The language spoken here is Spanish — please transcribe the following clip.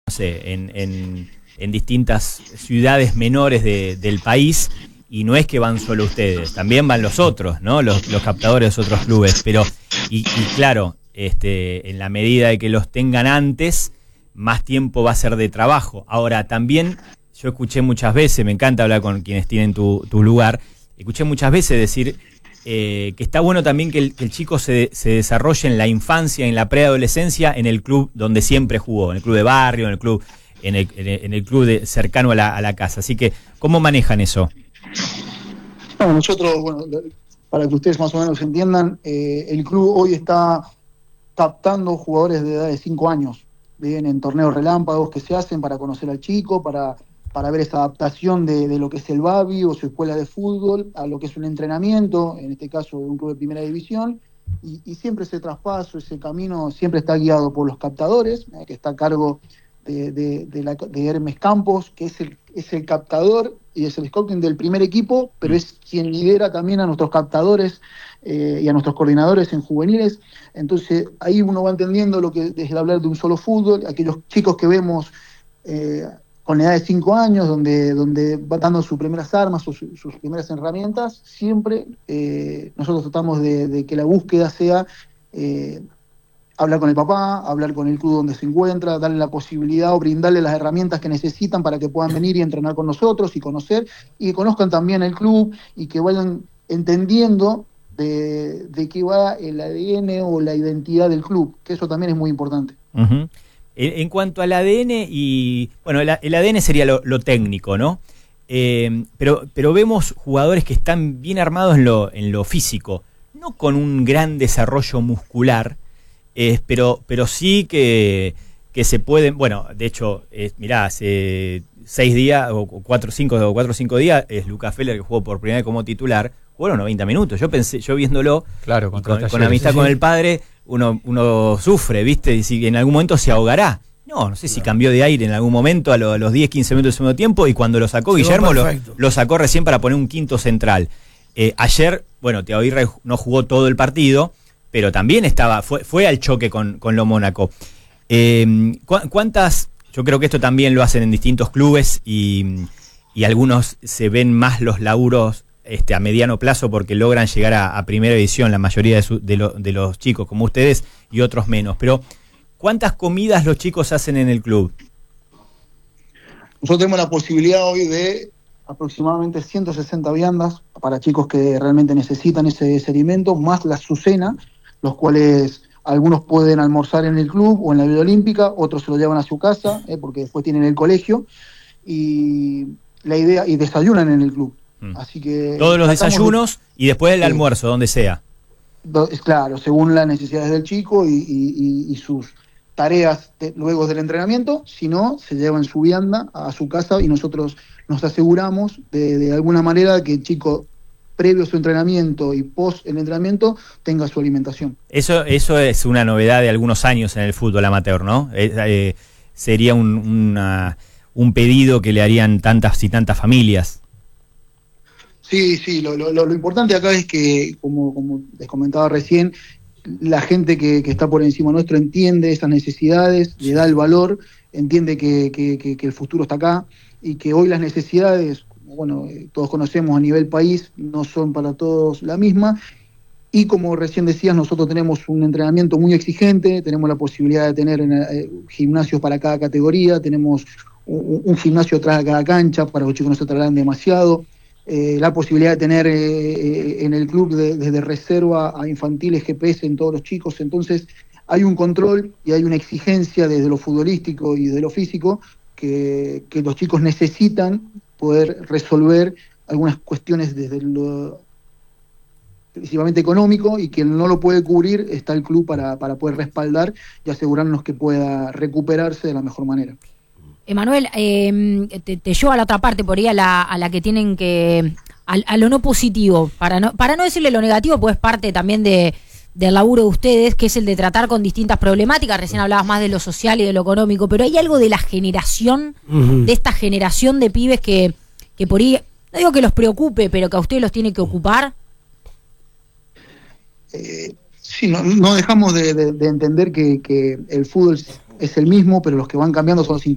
no sé, en distintas ciudades menores del país, y no es que van solo ustedes, también van los otros, ¿no? Los captadores de otros clubes, pero, y claro, en la medida de que los tengan antes, más tiempo va a ser de trabajo. Ahora, también, yo escuché muchas veces, me encanta hablar con quienes tienen tu lugar, escuché muchas veces decir que está bueno también que el chico se desarrolle en la infancia, en la preadolescencia, en el club donde siempre jugó, en el club de barrio, en el club cercano a la casa. Así que, ¿cómo manejan eso? Bueno, nosotros, para que ustedes más o menos entiendan, el club hoy está captando jugadores de edad de 5 años. Bien, en torneos relámpagos que se hacen para conocer al chico, para ver esa adaptación de lo que es el Babi o su escuela de fútbol a lo que es un entrenamiento, en este caso de un club de primera división, y siempre ese traspaso, ese camino siempre está guiado por los captadores, que está a cargo de Hermes Campos, que es el captador y es el scouting del primer equipo, pero es quien lidera también a nuestros captadores y a nuestros coordinadores en juveniles. Entonces ahí uno va entendiendo lo que es el hablar de un solo fútbol, aquellos chicos que vemos con edad de 5 años, donde va dando sus primeras armas, sus primeras herramientas, siempre nosotros tratamos de que la búsqueda sea hablar con el papá, hablar con el club donde se encuentra, darle la posibilidad o brindarle las herramientas que necesitan para que puedan venir y entrenar con nosotros y conocer, y que conozcan también el club y que vayan entendiendo de qué va el ADN o la identidad del club, que eso también es muy importante. Uh-huh. En cuanto al ADN, y bueno, el ADN sería lo técnico, ¿no? Pero vemos jugadores que están bien armados en lo físico, no con un gran desarrollo muscular, pero sí que se pueden, bueno, de hecho, mirá, hace 6 días o 4 o 5 días, es Lucas Feller, que jugó por primera vez como titular, jugó 90 minutos. Yo viéndolo, claro, con amistad con el padre, uno sufre, ¿viste? Y si en algún momento se ahogará. No sé si cambió de aire en algún momento a los 10, 15 minutos del segundo tiempo, y cuando lo sacó Guillermo, lo sacó recién para poner un quinto central. Ayer, bueno, Teodirre no jugó todo el partido, pero también fue al choque con lo Mónaco. ¿Cuántas? Yo creo que esto también lo hacen en distintos clubes, y algunos se ven más los laburos a mediano plazo porque logran llegar a primera división, la mayoría de los chicos como ustedes, y otros menos. Pero ¿cuántas comidas los chicos hacen en el club? Nosotros tenemos la posibilidad hoy de aproximadamente 160 viandas para chicos que realmente necesitan ese alimento, más la Azucena, los cuales algunos pueden almorzar en el club o en la Villa Olímpica, otros se lo llevan a su casa, porque después tienen el colegio, y la idea, y desayunan en el club. Así que todos los desayunos y después el almuerzo, donde sea. Claro, según las necesidades del chico y sus tareas luego del entrenamiento. Si no, se llevan su vianda a su casa y nosotros nos aseguramos de alguna manera que el chico, previo a su entrenamiento y post el entrenamiento, tenga su alimentación. Eso es una novedad de algunos años en el fútbol amateur, ¿no? Sería un pedido que le harían tantas y tantas familias. Sí, lo importante acá es que, como les comentaba recién, la gente que está por encima nuestro entiende esas necesidades, le da el valor, entiende que el futuro está acá, y que hoy las necesidades, bueno, todos conocemos a nivel país, no son para todos la misma, y como recién decías, nosotros tenemos un entrenamiento muy exigente, tenemos la posibilidad de tener gimnasios para cada categoría, tenemos un gimnasio atrás de cada cancha para que los chicos no se trasladen demasiado, la posibilidad de tener en el club desde reserva a infantiles GPS en todos los chicos. Entonces hay un control y hay una exigencia desde lo futbolístico y de lo físico que los chicos necesitan poder resolver algunas cuestiones desde lo principalmente económico, y quien no lo puede cubrir está el club para poder respaldar y asegurarnos que pueda recuperarse de la mejor manera. Emanuel, te llevo a la otra parte, por ahí a la que tienen que, a lo no positivo, para no decirle lo negativo, pues parte también del laburo de ustedes, que es el de tratar con distintas problemáticas. Recién hablabas más de lo social y de lo económico, pero hay algo de la generación, de esta generación de pibes que por ahí, no digo que los preocupe, pero que a ustedes los tiene que ocupar. Sí, no dejamos de entender que el fútbol es el mismo, pero los que van cambiando son los